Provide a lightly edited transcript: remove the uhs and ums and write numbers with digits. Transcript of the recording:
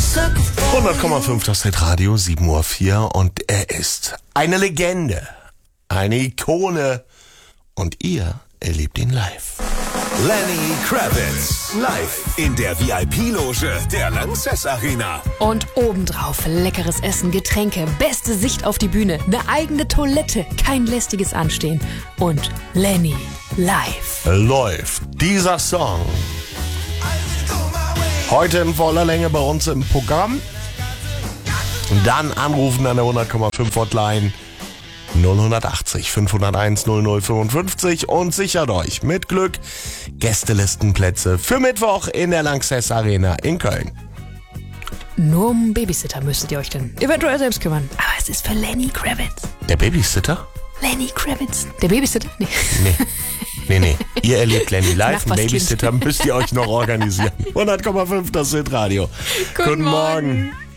100,5 das Hitradio, 7:04 Uhr und er ist eine Legende, eine Ikone und ihr erlebt ihn live. Lenny Kravitz, live in der VIP-Loge der Lanxess Arena. Und obendrauf leckeres Essen, Getränke, beste Sicht auf die Bühne, eine eigene Toilette, kein lästiges Anstehen und Lenny live. Läuft dieser Song heute in voller Länge bei uns im Programm. Dann anrufen an der 100,5 Hotline 0180 501 0055 und sichert euch mit Glück Gästelistenplätze für Mittwoch in der Lanxess Arena in Köln. Nur um Babysitter müsstet ihr euch dann eventuell selbst kümmern. Aber es ist für Lenny Kravitz. Der Babysitter? Lenny Kravitz. Der Babysitter? Nee. Ihr erlebt Lenny live. Einen Babysitter müsst ihr euch noch organisieren. 100,5 das Hitradio. Guten Morgen.